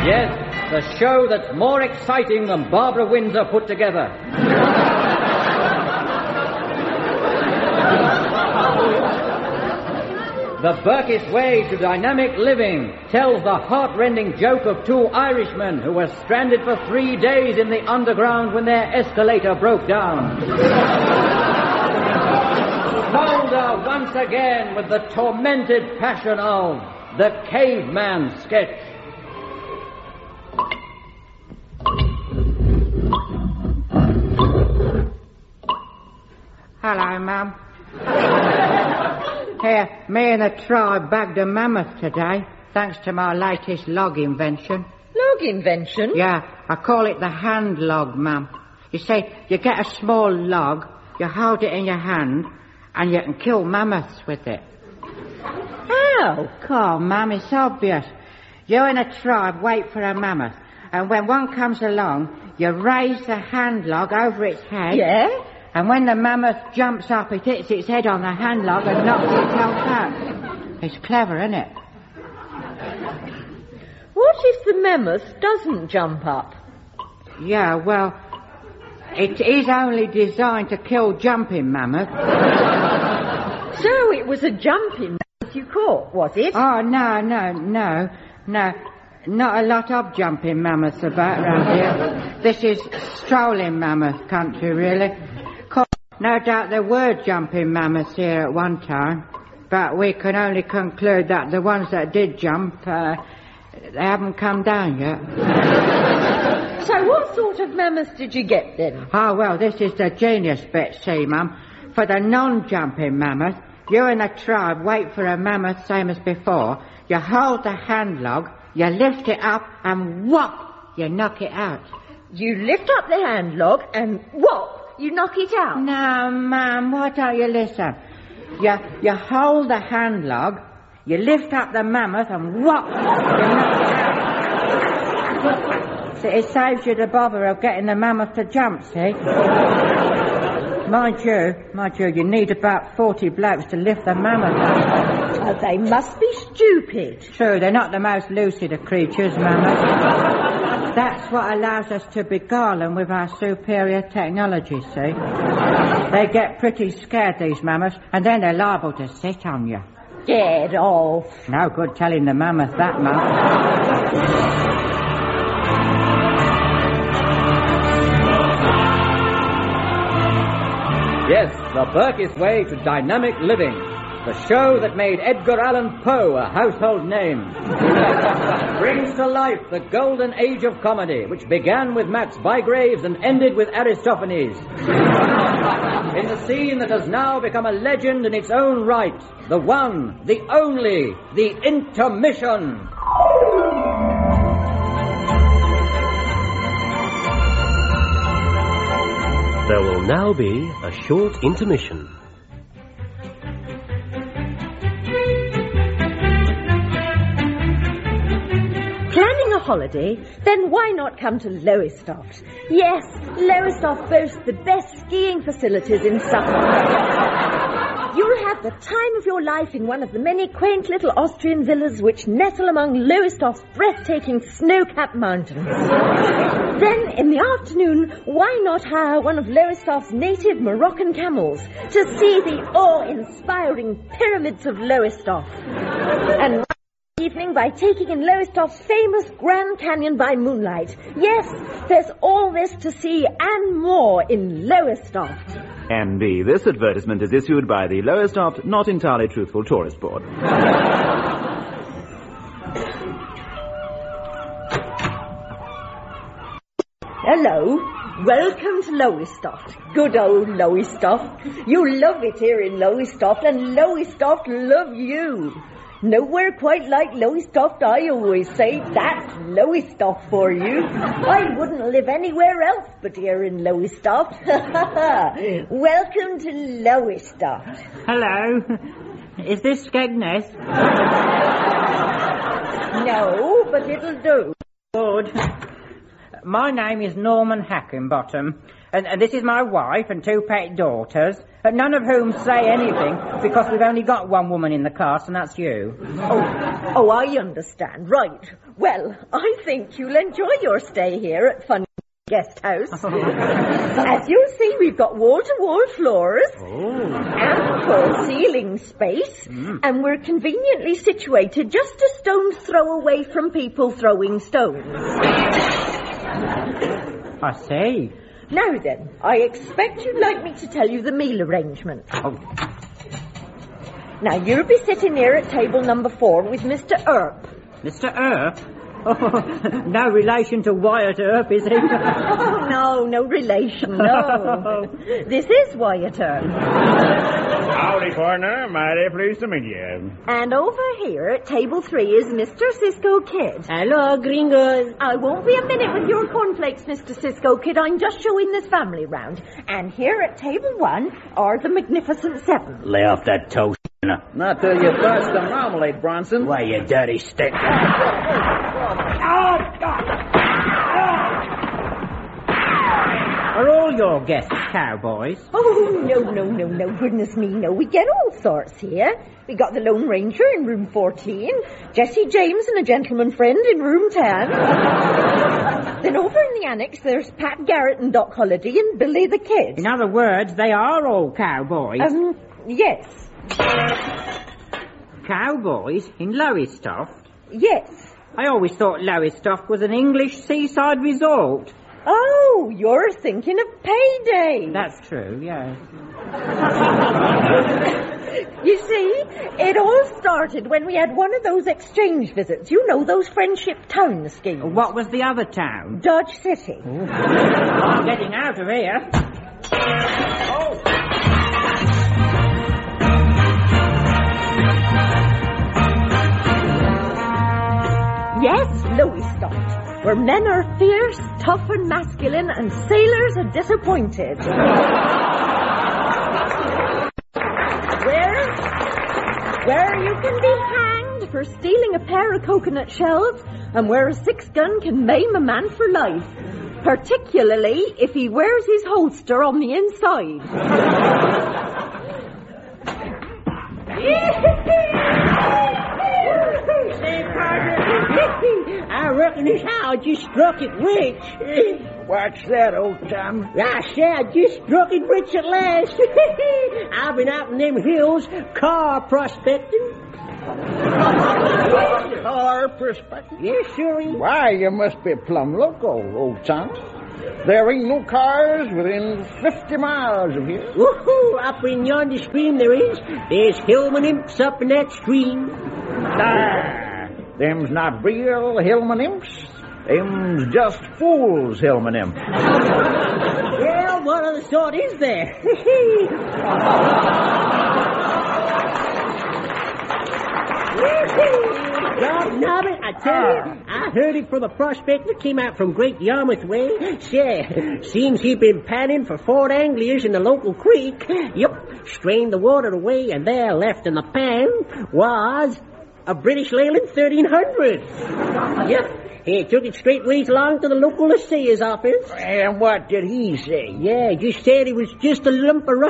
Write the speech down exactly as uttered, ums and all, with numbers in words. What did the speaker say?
Yes, the show that's more exciting than Barbara Windsor put together. The Burkiss Way to Dynamic Living tells the heart-rending joke of two Irishmen who were stranded for three days in the underground when their escalator broke down. Mulder once again with the tormented passion of the Caveman Sketch. Hello, Mum. Here, me and the tribe bagged a mammoth today, thanks to my latest log invention. Log invention? Yeah, I call it the hand log, Mum. You see, you get a small log, you hold it in your hand, and you can kill mammoths with it. How? Come, Mum, it's obvious. You and a tribe wait for a mammoth, and when one comes along, you raise the hand log over its head. Yeah? And when the mammoth jumps up, it hits its head on the hand log and knocks itself out. It's clever, isn't it? What if the mammoth doesn't jump up? Yeah, well, it is only designed to kill jumping mammoths. So it was a jumping mammoth you caught, was it? Oh, no, no, no, no. Not a lot of jumping mammoths about around here. This is strolling mammoth country, really. No doubt there were jumping mammoths here at one time, but we can only conclude that the ones that did jump, uh, they haven't come down yet. So what sort of mammoth did you get then? Oh, well, this is the genius bit, see, Mum. For the non-jumping mammoth, you and the tribe wait for a mammoth same as before. You hold the hand log, you lift it up, and whop, you knock it out. You lift up the hand log and whop, you knock it out. No, Mum, why don't you listen? You, you hold the hand log, you lift up the mammoth and whop, you knock it out. So it saves you the bother of getting the mammoth to jump, see? Mind you, mind you, you need about forty blokes to lift the mammoth up. Oh, they must be stupid. True, they're not the most lucid of creatures, mammoths. That's what allows us to beguile them with our superior technology, see? They get pretty scared, these mammoths, and then they're liable to sit on you. Get off. No good telling the mammoth that, Mum. Yes, the Burkiss Way to Dynamic Living. The show that made Edgar Allan Poe a household name. Brings to life the golden age of comedy, which began with Max Bygraves and ended with Aristophanes. In the scene that has now become a legend in its own right, the one, the only, the intermission. There will now be a short intermission. Planning a holiday? Then why not come to Lowestoft? Yes, Lowestoft boasts the best skiing facilities in Suffolk. You'll have the time of your life in one of the many quaint little Austrian villas which nestle among Lowestoft's breathtaking snow-capped mountains. Then, in the afternoon, why not hire one of Lowestoft's native Moroccan camels to see the awe-inspiring pyramids of Lowestoft? And evening by taking in Lowestoft's famous Grand Canyon by moonlight. Yes, there's all this to see and more in Lowestoft. N B. This advertisement is issued by the Lowestoft Not Entirely Truthful Tourist Board. Hello. Welcome to Lowestoft. Good old Lowestoft. You love it here in Lowestoft, and Lowestoft love you. Nowhere quite like Lowestoft, I always say. That's Lowestoft for you. I wouldn't live anywhere else but here in Lowestoft. Welcome to Lowestoft. Hello. Is this Skegness? No, but it'll do. Good. My name is Norman Hackenbottom, And, and this is my wife and two pet daughters, and none of whom say anything because we've only got one woman in the cast, and that's you. Oh, oh, I understand. Right. Well, I think you'll enjoy your stay here at Fun Guest House. As you'll see, we've got wall-to-wall floors, Oh. ample ceiling space, Mm. and we're conveniently situated just a stone's throw away from people throwing stones. I see. Now then, I expect you'd like me to tell you the meal arrangement. Oh. Now, you'll be sitting here at table number four with Mister Earp. Mister Earp? Oh, no relation to Wyatt Earp, is he? Oh, no, no relation, no. This is Wyatt Earp. Howdy, partner. Mighty pleased to meet you. And over here at table three is Mister Cisco Kid. Hello, gringos. I won't be a minute with your cornflakes, Mister Cisco Kid. I'm just showing this family round. And here at table one are the Magnificent Seven. Lay off that toast. Not till you burst the marmalade, Bronson. Why, you dirty stick. Are all your guests cowboys? Oh, no, no, no, no, goodness me, no. We get all sorts here. We got the Lone Ranger in room fourteen, Jesse James and a gentleman friend in room ten. Then over in the annex, there's Pat Garrett and Doc Holliday and Billy the Kid. In other words, they are all cowboys. Um, yes. Cowboys in Lowestoft? Yes. I always thought Lowestoft was an English seaside resort. Oh, you're thinking of Payday. That's true, yes. You see, it all started when we had one of those exchange visits. You know, those friendship town schemes. What was the other town? Dodge City. I'm getting out of here. Oh. Yes, Lowestoft, where men are fierce, tough and masculine, and sailors are disappointed. where, where you can be hanged for stealing a pair of coconut shells, and where a six-gun can maim a man for life, particularly if he wears his holster on the inside. I reckon this how just struck it rich. What's that, old Tom? I said I just struck it rich at last. I've been out in them hills car prospecting. Car perspective? Yes, sir. Why, you must be plumb local, old sant. There ain't no cars within fifty miles of here. Woohoo! Up in yonder stream there is. There's Hillman imps up in that stream. Ah, them's not real Hillman imps. Them's just fools Hillman imps. Well, what other sort is there? Dog Nobbit, I tell you, I heard it from a prospector came out from Great Yarmouth way. Say, seems he'd been panning for Fort Angliers in the local creek. Yup, strained the water away, and there left in the pan was a British Leyland thirteen hundred. Yep. He took it straightways along to the local assayer's office. And what did he say? Yeah, just said it was just a lump of